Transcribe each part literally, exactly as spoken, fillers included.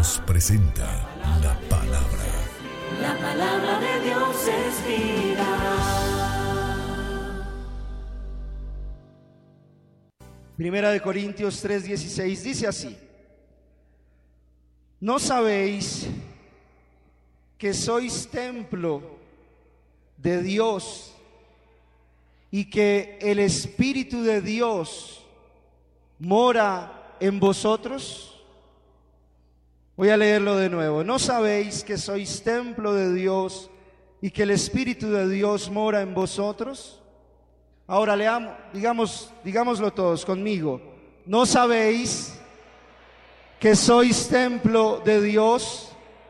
Radios presenta la palabra. La palabra de Dios es vida. Primera de Corintios tres dieciséis dice así: ¿no sabéis que sois templo de Dios y que el Espíritu de Dios mora en vosotros? Voy a leerlo de nuevo. ¿No sabéis que sois templo de Dios y que el Espíritu de Dios mora en vosotros? Ahora leamos, digamos, digámoslo todos conmigo. ¿No sabéis que sois templo de Dios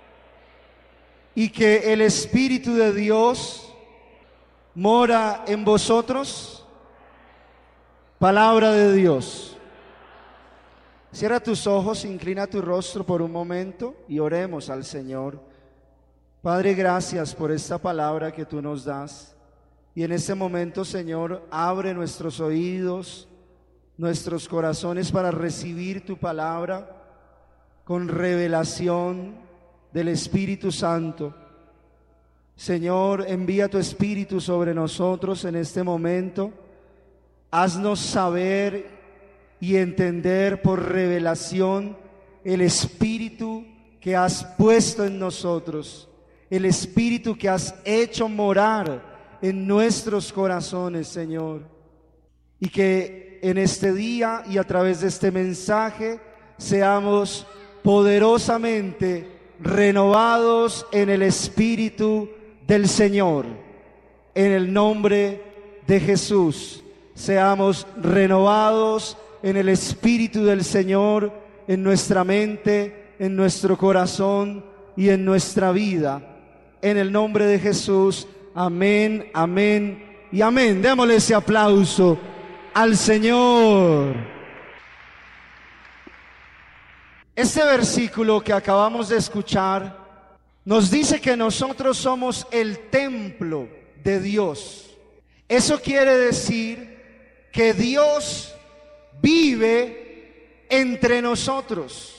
y que el Espíritu de Dios mora en vosotros? Palabra de Dios. Cierra tus ojos, inclina tu rostro por un momento y oremos al Señor. Padre, gracias por esta palabra que tú nos das. Y en este momento, Señor, abre nuestros oídos, nuestros corazones para recibir tu palabra con revelación del Espíritu Santo. Señor, envía tu Espíritu sobre nosotros en este momento. Haznos saber y entender por revelación el Espíritu que has puesto en nosotros, el Espíritu que has hecho morar en nuestros corazones, Señor. Y que en este día y a través de este mensaje seamos poderosamente renovados en el Espíritu del Señor. En el nombre de Jesús, seamos renovados en el Espíritu del Señor, en nuestra mente, en nuestro corazón y en nuestra vida. En el nombre de Jesús, amén, amén y amén. Démosle ese aplauso al Señor. Este versículo que acabamos de escuchar nos dice que nosotros somos el templo de Dios. Eso quiere decir que Dios vive entre nosotros.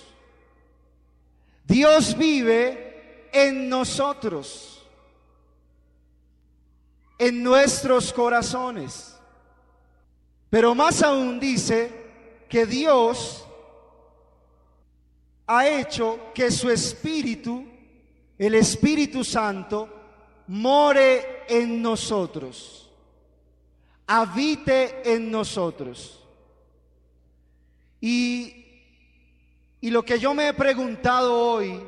Dios vive en nosotros, en nuestros corazones. Pero más aún dice que Dios ha hecho que su Espíritu, el Espíritu Santo, more en nosotros, habite en nosotros. Y, y lo que yo me he preguntado hoy,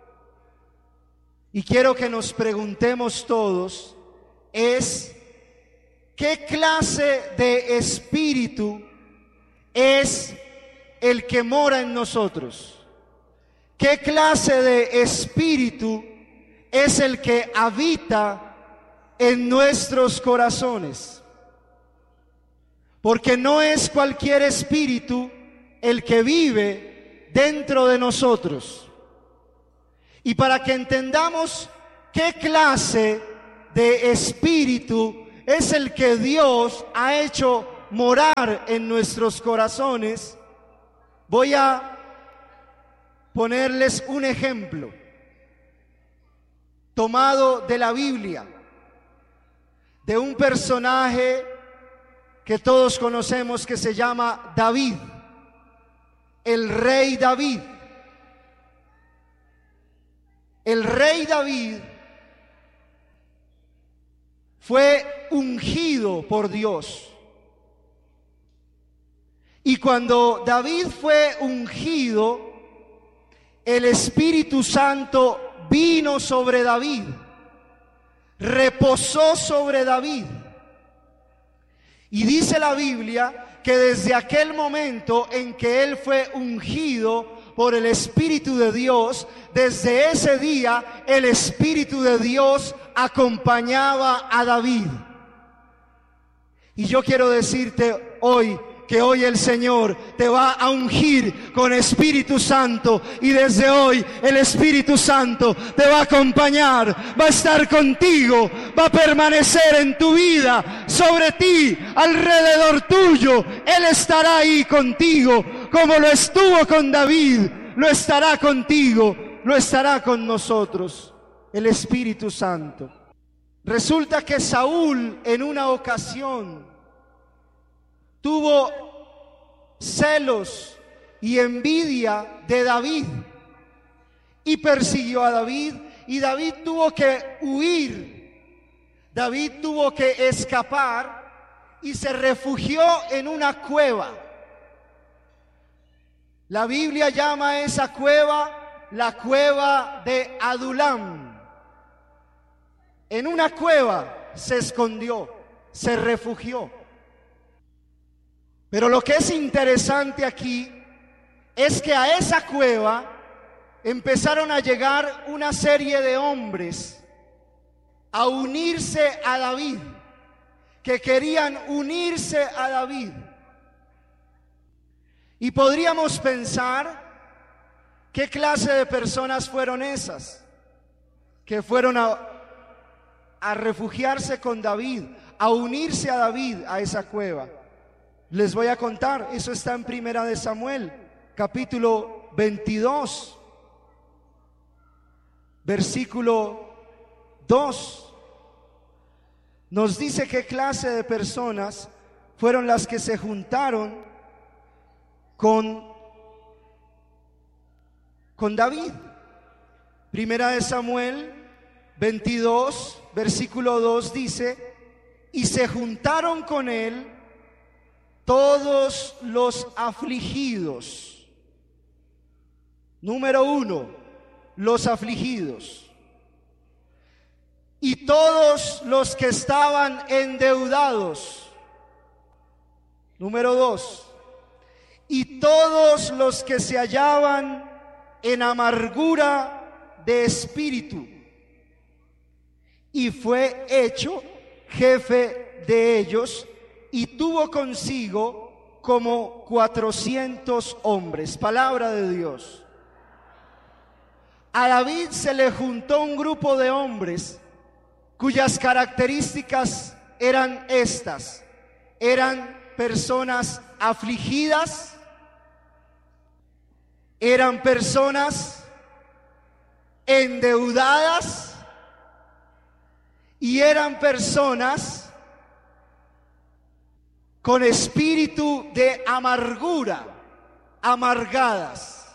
y quiero que nos preguntemos todos, es ¿qué clase de espíritu es el que mora en nosotros? ¿Qué clase de espíritu es el que habita en nuestros corazones? Porque no es cualquier espíritu el que vive dentro de nosotros. Y para que entendamos qué clase de espíritu es el que Dios ha hecho morar en nuestros corazones, voy a ponerles un ejemplo tomado de la Biblia, de un personaje que todos conocemos que se llama David, el rey David. El rey David fue ungido por Dios. Y cuando David fue ungido, el Espíritu Santo vino sobre David, reposó sobre David. Y dice la Biblia que desde aquel momento en que él fue ungido por el Espíritu de Dios, desde ese día el Espíritu de Dios acompañaba a David. Y yo quiero decirte hoy que hoy el Señor te va a ungir con Espíritu Santo, y desde hoy el Espíritu Santo te va a acompañar, va a estar contigo, va a permanecer en tu vida, sobre ti, alrededor tuyo. Él estará ahí contigo, como lo estuvo con David, lo estará contigo lo estará con nosotros, el Espíritu Santo. Resulta que Saúl en una ocasión tuvo celos y envidia de David y persiguió a David, y David tuvo que huir, David tuvo que escapar y se refugió en una cueva. La Biblia llama a esa cueva la cueva de Adulam. En una cueva se escondió, se refugió. Pero lo que es interesante aquí es que a esa cueva empezaron a llegar una serie de hombres a unirse a David, que querían unirse a David. Y podríamos pensar, ¿qué clase de personas fueron esas? Que fueron a, a refugiarse con David, a unirse a David a esa cueva. Les voy a contar, eso está en Primera de Samuel, capítulo veintidós, versículo dos. Nos dice qué clase de personas fueron las que se juntaron con, con David. Primera de Samuel veintidós, versículo dos dice: y se juntaron con él todos los afligidos. Número uno, los afligidos. Y todos los que estaban endeudados. Número dos, y todos los que se hallaban en amargura de espíritu. Y fue hecho jefe de ellos, y tuvo consigo como cuatrocientos hombres. Palabra de Dios. A David se le juntó un grupo de hombres cuyas características eran estas: eran personas afligidas, eran personas endeudadas y eran personas con espíritu de amargura, amargadas.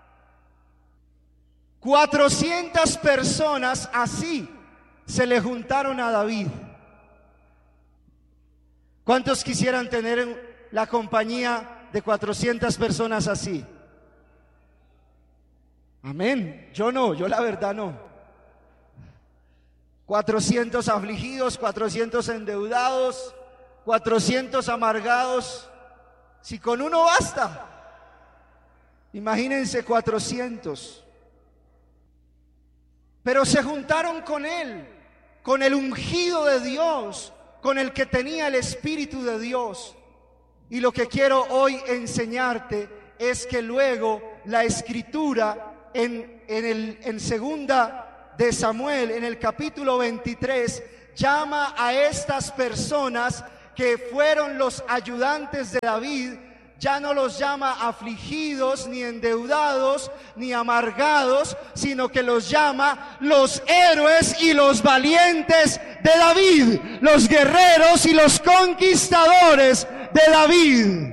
Cuatrocientas personas así se le juntaron a David. ¿Cuántos quisieran tener la compañía de cuatrocientas personas así? Amén. Yo no, yo la verdad no. cuatrocientos afligidos, cuatrocientos endeudados, cuatrocientos amargados. Si con uno basta, imagínense cuatrocientos. Pero se juntaron con él, con el ungido de Dios, con el que tenía el Espíritu de Dios. Y lo que quiero hoy enseñarte es que luego la Escritura en, en, el, en segunda de Samuel, en el capítulo veintitrés, llama a estas personas que fueron los ayudantes de David, ya no los llama afligidos, ni endeudados, ni amargados, sino que los llama los héroes y los valientes de David, los guerreros y los conquistadores de David.